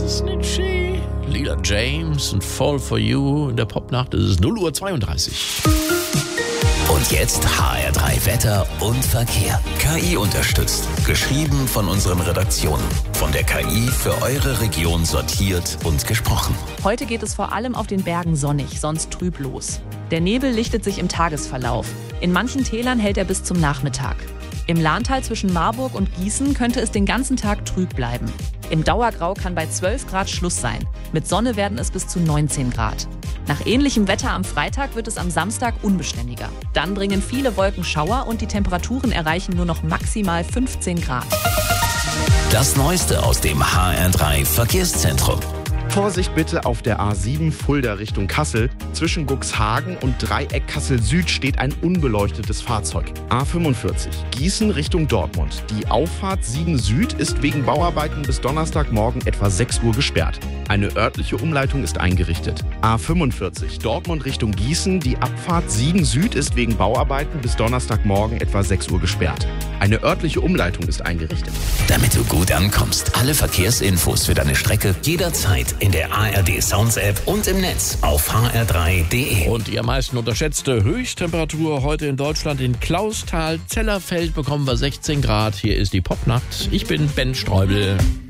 Snitchy. Lila James und Fall for You. In der Popnacht ist es 0:32 Uhr. Und jetzt HR3 Wetter und Verkehr. KI unterstützt. Geschrieben von unseren Redaktionen. Von der KI für eure Region sortiert und gesprochen. Heute geht es vor allem auf den Bergen sonnig, sonst trüblos. Der Nebel lichtet sich im Tagesverlauf. In manchen Tälern hält er bis zum Nachmittag. Im Lahntal zwischen Marburg und Gießen könnte es den ganzen Tag trüb bleiben. Im Dauergrau kann bei 12 Grad Schluss sein. Mit Sonne werden es bis zu 19 Grad. Nach ähnlichem Wetter am Freitag wird es am Samstag unbeständiger. Dann bringen viele Wolkenschauer und die Temperaturen erreichen nur noch maximal 15 Grad. Das Neueste aus dem HR3 Verkehrszentrum. Vorsicht bitte auf der A7 Fulda Richtung Kassel. Zwischen Cuxhagen und Dreieck Kassel Süd steht ein unbeleuchtetes Fahrzeug. A45 Gießen Richtung Dortmund. Die Auffahrt Siegen Süd ist wegen Bauarbeiten bis Donnerstagmorgen etwa 6 Uhr gesperrt. Eine örtliche Umleitung ist eingerichtet. A45 Dortmund Richtung Gießen. Die Abfahrt Siegen Süd ist wegen Bauarbeiten bis Donnerstagmorgen etwa 6 Uhr gesperrt. Eine örtliche Umleitung ist eingerichtet. Damit du gut ankommst, alle Verkehrsinfos für deine Strecke jederzeit in der ARD Sounds App und im Netz auf hr3.de. Und die am meisten unterschätzte Höchsttemperatur heute in Deutschland in Clausthal-Zellerfeld bekommen wir 16 Grad. Hier ist die Popnacht. Ich bin Ben Streubel.